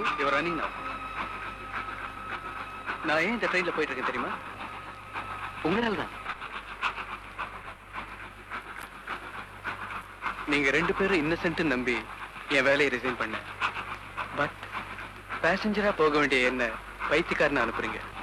You are running நவ. நான் ஏன் இந்த ட்ரெயின்ல போயிட்டு இருக்கேன் தெரியுமா? உங்களால தான். நீங்க 2 பேரும் இன்னசென்ட் நம்பி என் வேலையை ரிசைன் பண்ண. பட் பேசஞ்சரா போக வேண்டிய என்ன பைத்தியக்காரனை அனுப்புறீங்க.